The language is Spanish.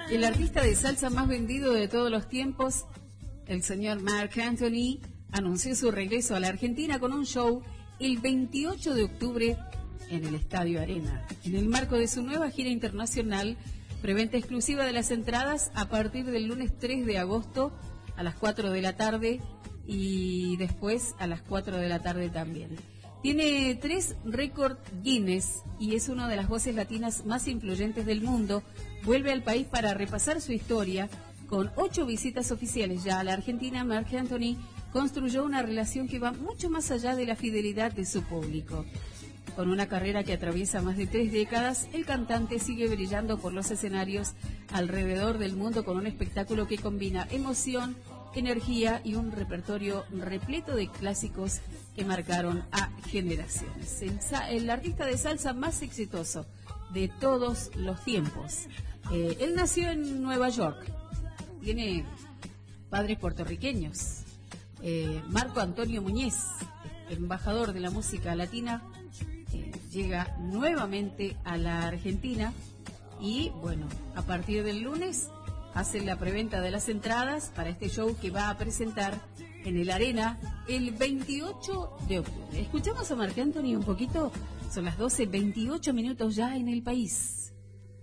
El artista de salsa más vendido de todos los tiempos, el señor Marc Anthony, anunció su regreso a la Argentina con un show el 28 de octubre en el Estadio Arena. En el marco de su nueva gira internacional, preventa exclusiva de las entradas a partir del lunes 3 de agosto a las 4 de la tarde y después a las 4 de la tarde también. Tiene 3 récords Guinness y es una de las voces latinas más influyentes del mundo. Vuelve al país para repasar su historia. Con 8 visitas oficiales ya a la Argentina, Marc Anthony construyó una relación que va mucho más allá de la fidelidad de su público. Con una carrera que atraviesa más de 3 décadas, el cantante sigue brillando por los escenarios alrededor del mundo con un espectáculo que combina emoción, energía y un repertorio repleto de clásicos que marcaron a generaciones. El artista de salsa más exitoso de todos los tiempos. Él nació en Nueva York, tiene padres puertorriqueños. Marco Antonio Muñez, embajador de la música latina, llega nuevamente a la Argentina y bueno, a partir del lunes hace la preventa de las entradas para este show que va a presentar en el Arena el 28 de octubre. Escuchamos a Marc Anthony un poquito, son las 12:28 ya en el país.